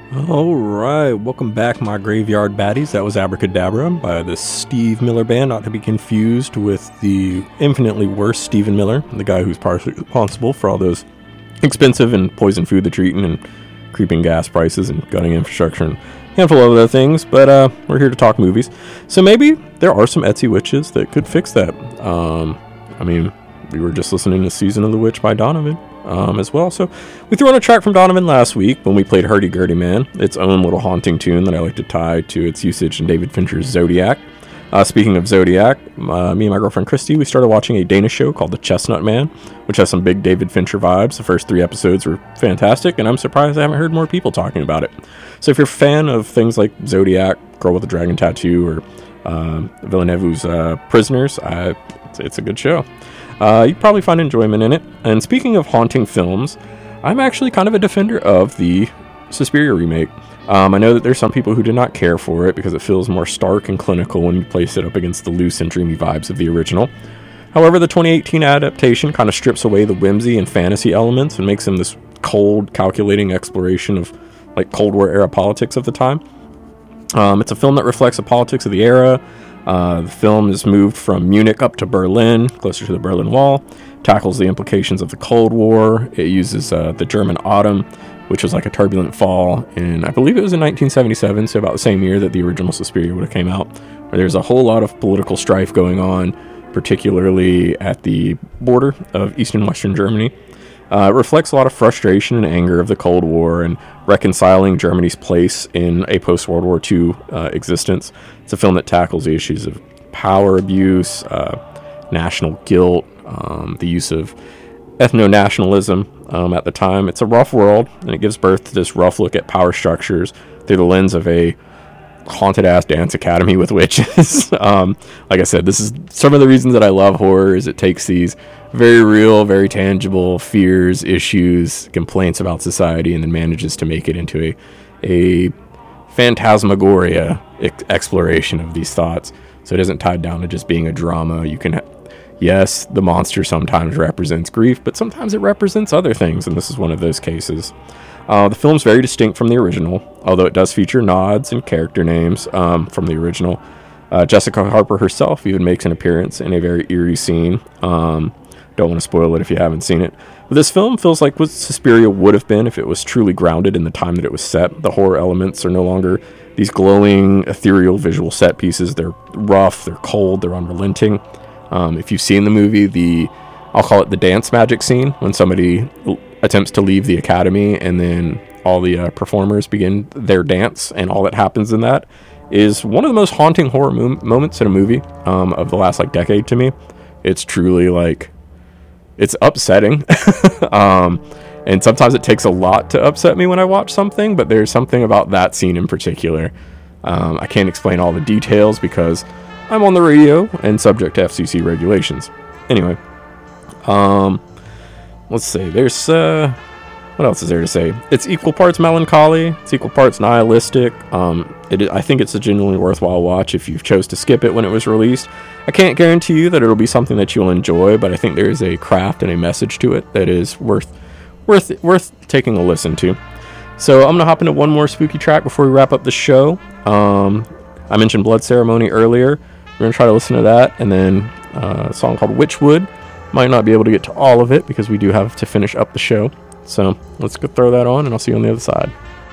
All right, welcome back, my graveyard baddies. That was Abracadabra by the Steve Miller Band, not to be confused with the infinitely worse Stephen Miller, the guy who's partially responsible for all those expensive and poison food that you're eating and creeping gas prices and gutting infrastructure and a handful of other things. But we're here to talk movies, so maybe there are some Etsy witches that could fix that. We were just listening to Season of the Witch by Donovan. As well. So we threw on a track from Donovan last week when we played Hurdy-Gurdy Man, its own little haunting tune that I like to tie to its usage in David Fincher's Zodiac. Speaking of Zodiac, me and my girlfriend Christy, we started watching a Danish show called The Chestnut Man, which has some big David Fincher vibes. The first 3 episodes were fantastic, and I'm surprised I haven't heard more people talking about it. So if you're a fan of things like Zodiac, Girl with a Dragon Tattoo, or Villeneuve's Prisoners, it's a good show. You'd probably find enjoyment in it. And speaking of haunting films, I'm actually kind of a defender of the Suspiria remake. I know that there's some people who did not care for it because it feels more stark and clinical when you place it up against the loose and dreamy vibes of the original. However, the 2018 adaptation kind of strips away the whimsy and fantasy elements and makes them this cold, calculating exploration of like Cold War era politics of the time. It's a film that reflects the politics of the era. The film is moved from Munich up to Berlin, closer to the Berlin Wall, tackles the implications of the Cold War. It uses the German Autumn, which was like a turbulent fall, and I believe it was in 1977, so about the same year that the original Suspiria would have came out, where there's a whole lot of political strife going on, particularly at the border of East and Western Germany. It reflects a lot of frustration and anger of the Cold War and reconciling Germany's place in a post-World War II existence. It's a film that tackles the issues of power abuse, national guilt, the use of ethno-nationalism at the time. It's a rough world, and it gives birth to this rough look at power structures through the lens of a haunted-ass dance academy with witches. Like I said, this is some of the reasons that I love horror, is it takes these very real, very tangible fears, issues, complaints about society, and then manages to make it into a phantasmagoria exploration of these thoughts. So it isn't tied down to just being a drama. You can, yes, the monster sometimes represents grief, but sometimes it represents other things, and this is one of those cases. The film's very distinct from the original, although it does feature nods and character names from the original. Jessica Harper herself even makes an appearance in a very eerie scene. Don't want to spoil it if you haven't seen it. But this film feels like what Suspiria would have been if it was truly grounded in the time that it was set. The horror elements are no longer these glowing, ethereal visual set pieces. They're rough, they're cold, they're unrelenting. If you've seen the movie, I'll call it the dance magic scene, when somebody attempts to leave the academy and then all the performers begin their dance, and all that happens in that is one of the most haunting horror moments in a movie of the last decade to me. It's truly it's upsetting. And sometimes it takes a lot to upset me when I watch something, but there's something about that scene in particular. I can't explain all the details because I'm on the radio and subject to FCC regulations. Anyway, let's see. There's what else is there to say? It's equal parts melancholy. It's equal parts nihilistic. I think it's a genuinely worthwhile watch if you've chose to skip it when it was released. I can't guarantee you that it'll be something that you'll enjoy, but I think there is a craft and a message to it that is worth taking a listen to. So I'm gonna hop into one more spooky track before we wrap up the show. I mentioned Blood Ceremony earlier. We're gonna try to listen to that, and then a song called Witchwood. Might not be able to get to all of it because we do have to finish up the show. So let's go throw that on, and I'll see you on the other side.